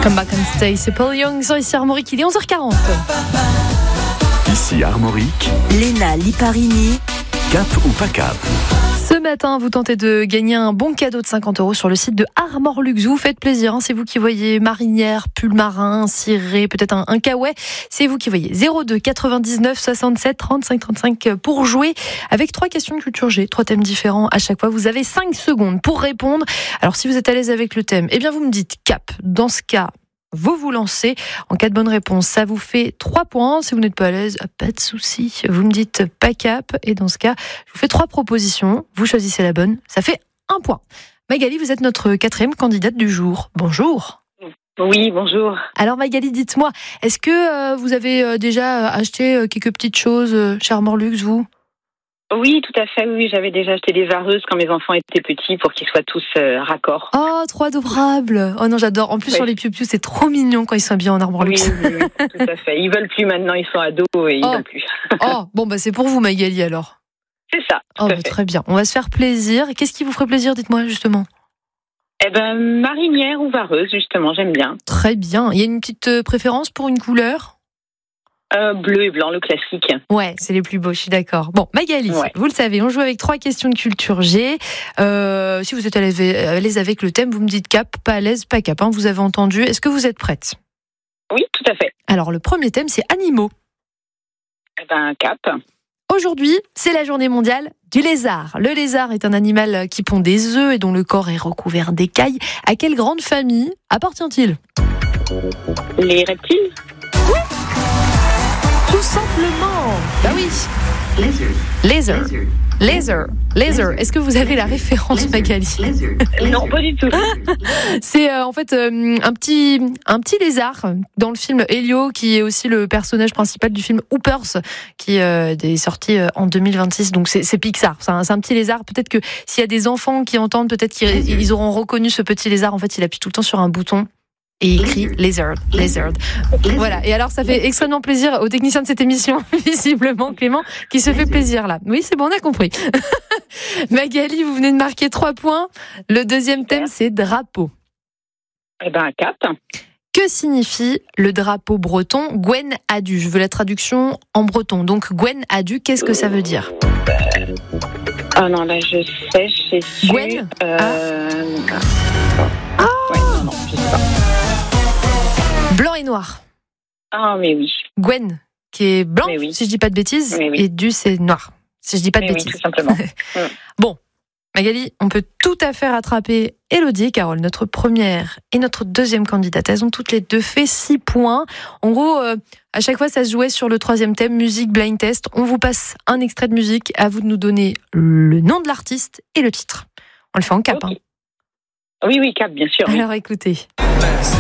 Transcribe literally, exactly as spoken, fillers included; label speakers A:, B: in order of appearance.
A: Come Back and Stay, c'est Paul Young sur ici Armorique, il est onze heures quarante.
B: Ici Armorique,
C: Léna Liparini,
B: cap ou pas cap?
A: Ce matin, vous tentez de gagner un bon cadeau de cinquante euros sur le site de Armor Luxe. Vous faites plaisir, hein, c'est vous qui voyez marinière, pull marin, ciré, peut-être un, un kawaii. C'est vous qui voyez. zéro deux quatre-vingt-dix-neuf soixante-sept trente-cinq trente-cinq pour jouer avec trois questions de culture G, trois thèmes différents à chaque fois. Vous avez cinq secondes pour répondre. Alors si vous êtes à l'aise avec le thème, eh bien vous me dites cap. Dans ce cas, vous vous lancez. En cas de bonne réponse, ça vous fait trois points. Si vous n'êtes pas à l'aise, pas de souci. Vous me dites pas cap. Et dans ce cas, je vous fais trois propositions. Vous choisissez la bonne. Ça fait un point. Magali, vous êtes notre quatrième candidate du jour. Bonjour.
D: Oui, bonjour.
A: Alors Magali, dites-moi, est-ce que euh, vous avez euh, déjà acheté euh, quelques petites choses euh, chez Armor Luxe, vous ?
D: Oui, tout à fait. Oui, j'avais déjà acheté des vareuses quand mes enfants étaient petits pour qu'ils soient tous euh, raccords.
A: Oh, trop adorable. Oh non, j'adore. En plus, oui. Sur les piou-piou, c'est trop mignon quand ils sont bien en Armor Luxe.
D: Oui, oui, oui, tout à fait. Ils veulent plus maintenant, ils sont ados et ils
A: oh.
D: veulent plus.
A: Oh, bon, bah c'est pour vous, Magali, alors.
D: C'est ça.
A: Oh, bah, très bien. On va se faire plaisir. Qu'est-ce qui vous ferait plaisir, dites-moi, justement ?
D: Eh ben, marinière ou vareuse, justement, j'aime bien.
A: Très bien. Il y a une petite préférence pour une couleur ?
D: Euh, bleu et blanc, le classique.
A: Ouais, c'est les plus beaux, je suis d'accord. Bon, Magali, ouais. Vous le savez, on joue avec trois questions de culture G. Euh, si vous êtes à l'aise avec le thème, vous me dites cap, pas à l'aise, pas cap. Hein, vous avez entendu. Est-ce que vous êtes prête ?
D: Oui, tout à fait.
A: Alors, le premier thème, c'est animaux.
D: Eh ben, cap.
A: Aujourd'hui, c'est la journée mondiale du lézard. Le lézard est un animal qui pond des œufs et dont le corps est recouvert d'écailles. À quelle grande famille appartient-il ?
D: Les reptiles ?
A: Oui. Tout simplement. Bah oui.
E: Lizard.
A: Lézard. Lézard. Lézard. Est-ce que vous avez la référence, Magali ?
D: Non, pas du tout.
A: C'est euh, en fait euh, un petit un petit lézard dans le film Elio, qui est aussi le personnage principal du film Hoopers, qui euh, est sorti euh, en deux mille vingt-six. Donc c'est, c'est Pixar. C'est un, c'est un petit lézard. Peut-être que s'il y a des enfants qui entendent, peut-être qu'ils ils auront reconnu ce petit lézard. En fait, il appuie tout le temps sur un bouton. Et écrit Lizard, Lizard. Voilà. Et alors, ça fait extrêmement plaisir aux techniciens de cette émission, visiblement, Clément, qui se fait plaisir là. Oui, c'est bon, on a compris. Magali, vous venez de marquer trois points. Le deuxième thème, c'est drapeau.
D: Eh ben, cap.
A: Que signifie le drapeau breton Gwen Adu ? Je veux la traduction en breton. Donc, Gwen Adu, qu'est-ce que ça veut dire ?
D: Ah non, là, je sais, je sais.
A: Gwen
D: euh...
A: Ah
D: ouais, non, non, je sais pas.
A: Blanc et noir.
D: Ah, mais oui.
A: Gwen, qui est blanc, oui. Si je dis pas de bêtises, oui. Et du, c'est noir, si je dis pas de
D: mais
A: bêtises.
D: Oui, tout simplement.
A: Bon, Magali, on peut tout à fait rattraper Élodie et Carole, notre première et notre deuxième candidate. Elles ont toutes les deux fait six points. En gros, euh, à chaque fois, ça se jouait sur le troisième thème, musique blind test. On vous passe un extrait de musique, à vous de nous donner le nom de l'artiste et le titre. On le fait en cap.
D: Okay.
A: Hein.
D: Oui, oui, cap, bien sûr.
A: Alors, oui. Écoutez.